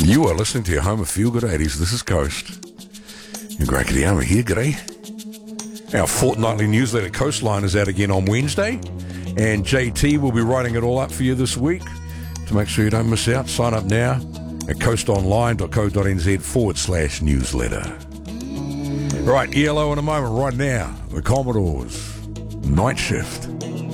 You are listening to your home of Feel Good 80s. This is Coast. And Greg Kiriama here, g'day. Our fortnightly newsletter Coastline is out again on Wednesday, and JT will be writing it all up for you this week. To make sure you don't miss out, sign up now at coastonline.co.nz/newsletter. Right, ELO in a moment. Right now, the Commodores, Night Shift.